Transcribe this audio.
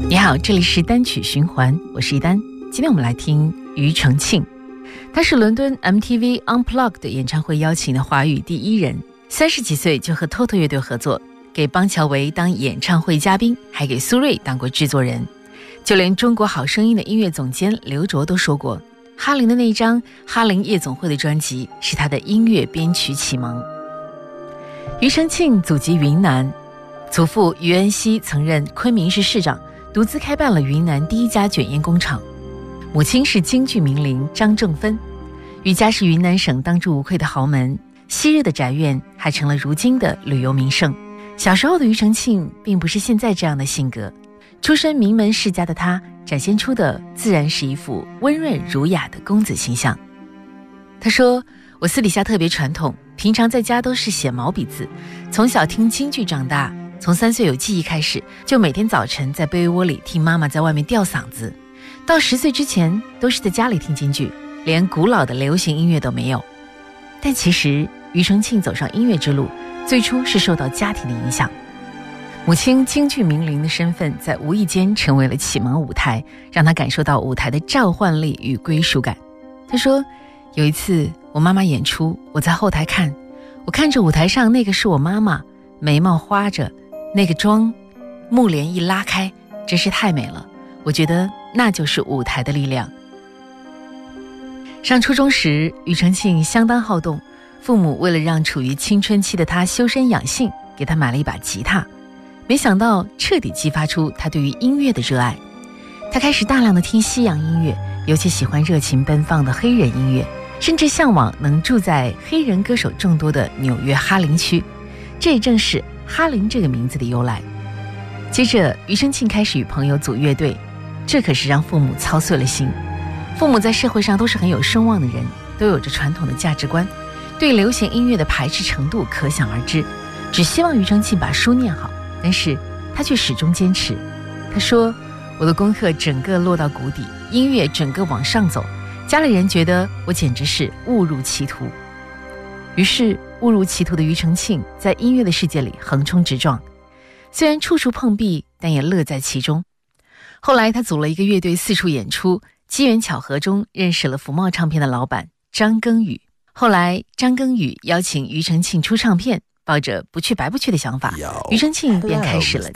你好，这里是单曲循环，我是一丹。今天我们来听庾澄庆，他是伦敦 MTV Unplugged 的演唱会邀请的华语第一人，30几岁就和 TOTO 乐队合作，给邦乔维当演唱会嘉宾，还给苏芮当过制作人。就连中国好声音的音乐总监刘卓都说过，哈林的那张哈林夜总会的专辑是他的音乐编曲启蒙。庾澄庆祖籍云南，祖父庾恩熙曾任昆明市市长，独自开办了云南第一家卷烟工厂。母亲是京剧名伶张正芬，庾家是云南省当之无愧的豪门，昔日的宅院还成了如今的旅游名胜。小时候的庾澄庆并不是现在这样的性格，出身名门世家的他展现出的自然是一副温润儒雅的公子形象。他说，我私底下特别传统，平常在家都是写毛笔字，从小听京剧长大，从3岁有记忆开始，就每天早晨在被窝里听妈妈在外面吊嗓子，到10岁之前都是在家里听京剧，连古老的流行音乐都没有。但其实庾澄庆走上音乐之路，最初是受到家庭的影响。母亲京剧名伶的身份在无意间成为了启蒙舞台，让他感受到舞台的召唤力与归属感。他说，有一次我妈妈演出，我在后台看，我看着舞台上那个是我妈妈，眉毛花着，那个妆幕帘一拉开，真是太美了，我觉得那就是舞台的力量。上初中时，庾澄庆相当好动，父母为了让处于青春期的他修身养性，给他买了一把吉他，没想到彻底激发出他对于音乐的热爱。他开始大量的听西洋音乐，尤其喜欢热情奔放的黑人音乐，甚至向往能住在黑人歌手众多的纽约哈林区，这也正是哈林这个名字的由来。接着庾澄庆开始与朋友组乐队，这可是让父母操碎了心。父母在社会上都是很有声望的人，都有着传统的价值观，对流行音乐的排斥程度可想而知，只希望庾澄庆把书念好，但是他却始终坚持。他说，我的功课整个落到谷底，音乐整个往上走，家里人觉得我简直是误入歧途。于是误入歧途的庾澄庆在音乐的世界里横冲直撞，虽然处处碰壁，但也乐在其中。后来他组了一个乐队，四处演出，机缘巧合中认识了福茂唱片的老板张耕宇。后来张耕宇邀请庾澄庆出唱片，抱着不去白不去的想法，庾澄庆便开始了